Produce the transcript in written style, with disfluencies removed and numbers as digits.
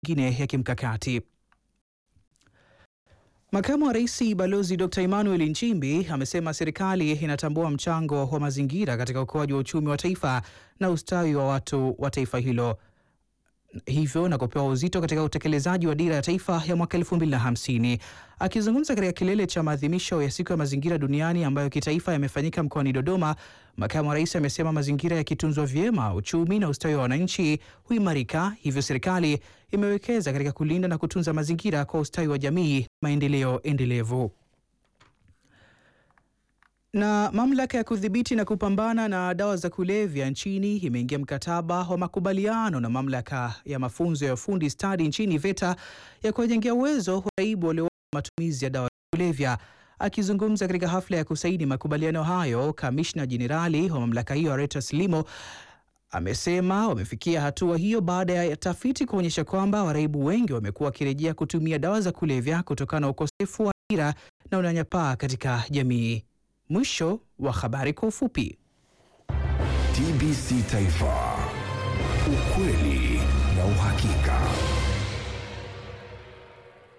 mengine ya kimkakati. Makamu wa Rais Balozi Dr. Emmanuel Nchimbi amesema serikali inatambua mchango wa mazingira katika ukuaji wa uchumi wa taifa na ustawi wa watu wa taifa hilo, hivyo na kupewa uzito katika utekelezaji wa dira ya taifa ya mwaka 2050. Akizungumza katika kilele cha maadhimisho ya siku ya mazingira duniani ambayo kitaifa yamefanyika mkoani Dodoma, makamu wa rais amesema mazingira yakitunzwa vyema, uchumi na ustawi wa wananchi huimarika, hivyo serikali imewekeza katika kulinda na kutunza mazingira kwa ustawi wa jamii, maendeleo endelevu. Na mamlaka ya kudhibiti na kupambana na dawa za kulevya nchini imeingia mkataba wa makubaliano na mamlaka ya mafunzo ya ufundi stadi nchini VETA ya kuwajengea uwezo waraibu walio matumizi ya dawa za kulevya. Akizungumza katika hafla ya kusaini makubaliano hayo, kamishna jenerali wa mamlaka hiyo Aretas Limo amesema wamefikia hatua hiyo baada ya tafiti kuonyesha kwamba waraibu wengi wamekuwa wakirejea kutumia dawa za kulevya kutokana na ukosefu wa ajira na unyanyapaa katika jamii. Mwisho wa habari kwa ufupi. TBC Taifa, ukweli na uhakika.